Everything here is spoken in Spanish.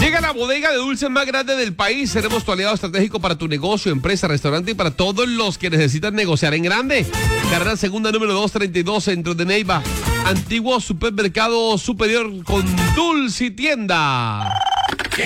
Llega la bodega de dulces más grande del país. Seremos tu aliado estratégico para tu negocio, empresa, restaurante y para todos los que necesitan negociar en grande. Carrera Segunda número 232, centro de Neiva. Antiguo supermercado superior con Dulce Tienda.